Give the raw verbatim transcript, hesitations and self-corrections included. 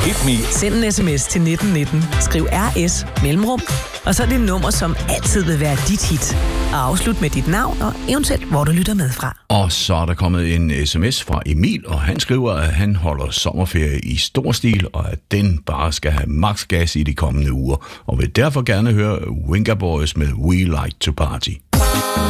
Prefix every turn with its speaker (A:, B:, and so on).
A: Hit me.
B: Send en sms til nitten nitten. Skriv R S mellemrum. Og så er det nummer, som altid vil være dit hit. Og afslut med dit navn og eventuelt, hvor du lytter med fra.
C: Og så er der kommet en sms fra Emil, og han skriver, at han holder sommerferie i stor stil, og at den bare skal have maks gas i de kommende uger, og vil derfor gerne høre Winker Boys med We Like to Party.